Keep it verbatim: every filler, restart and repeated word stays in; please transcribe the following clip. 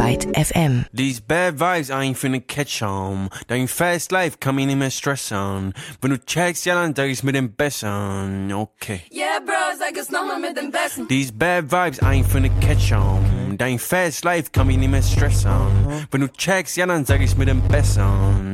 Byte F M. These bad vibes I ain't finna catch on. Dein Fast Life kann mich nicht mehr stressen. Wenn du checkst, ja dann sag ich's mit dem Besseren. Okay. Yeah, Bro, sag es nochmal mit dem Besten. These bad vibes I ain't finna catch on. Dein Fast Life kann mich nicht mehr stressen. Wenn du checkst, ja dann sag ich's mit dem Besseren.